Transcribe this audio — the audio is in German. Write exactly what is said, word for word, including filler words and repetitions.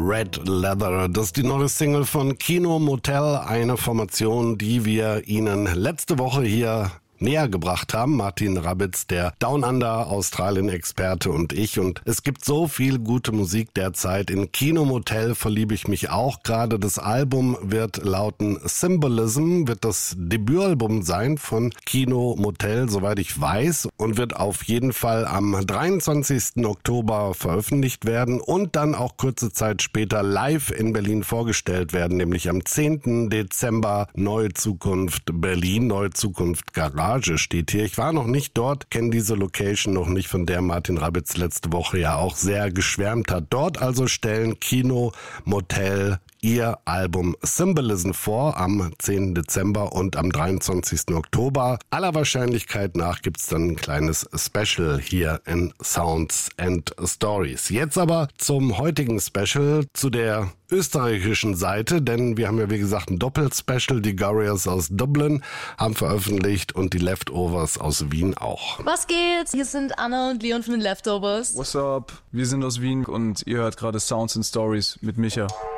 Red Leather. Das ist die neue Single von Kino Motel, eine Formation, die wir Ihnen letzte Woche hier näher gebracht haben. Martin Rabitz, der Down Under Australien-Experte und ich. Und es gibt so viel gute Musik derzeit. In Kino Motel verliebe ich mich auch gerade. Das Album wird lauten Symbolism, wird das Debütalbum sein von Kino Motel, soweit ich weiß. Und wird auf jeden Fall am dreiundzwanzigsten Oktober veröffentlicht werden und dann auch kurze Zeit später live in Berlin vorgestellt werden, nämlich am zehnten Dezember. Neue Zukunft Berlin, Neue Zukunft Garage steht hier. Ich war noch nicht dort, kenne diese Location noch nicht, von der Martin Rabitz letzte Woche ja auch sehr geschwärmt hat. Dort also stellen Kino Motel ihr Album Symbolism vor am zehnten Dezember und am dreiundzwanzigsten Oktober. Aller Wahrscheinlichkeit nach gibt's dann ein kleines Special hier in Sounds and Stories. Jetzt aber zum heutigen Special, zu der österreichischen Seite, denn wir haben ja wie gesagt ein Doppelspecial. Die Gorillaz aus Dublin haben veröffentlicht und die Leftovers aus Wien auch. Was geht? Hier sind Anna und Leon von den Leftovers. What's up? Wir sind aus Wien und ihr hört gerade Sounds and Stories mit Micha.